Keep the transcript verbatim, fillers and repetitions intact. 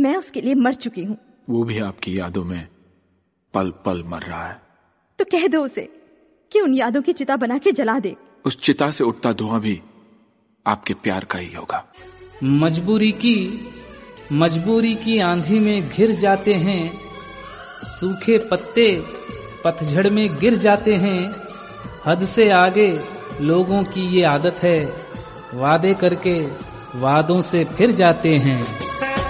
मैं उसके लिए मर चुकी हूँ। वो भी आपकी यादों में पल पल मर रहा है। तो कह दो उसे कि उन यादों की चिता बना के जला दे। उस चिता से उठता धुआं भी आपके प्यार का ही होगा। मजबूरी की मजबूरी की आंधी में घिर जाते हैं, सूखे पत्ते पतझड़ में गिर जाते हैं। हद से आगे लोगों की ये आदत है, वादे करके वादों से फिर जाते हैं।